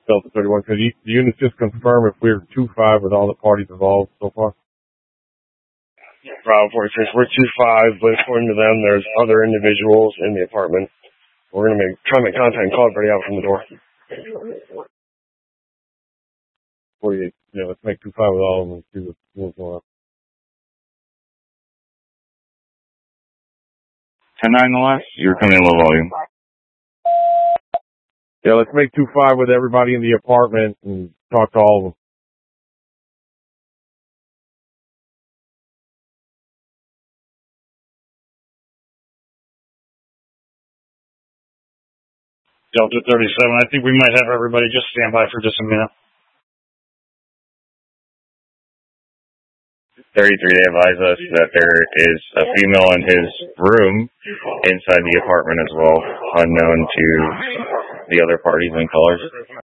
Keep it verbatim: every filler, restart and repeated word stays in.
Delta thirty-one, could you, the units just confirm if we're two five with all the parties involved so far? Bravo forty-six, we're two five, but according to them, there's other individuals in the apartment. We're going to make try to make contact and call everybody out from the door. forty-eight, yeah, let's make two five with all of them and see what's going on. ten nine the last, you're coming in low volume. Yeah, let's make two five with everybody in the apartment and talk to all of them. Delta thirty-seven, I think we might have everybody just stand by for just a minute. thirty-three, they advise us that there is a female in his room inside the apartment as well, unknown to the other parties and callers.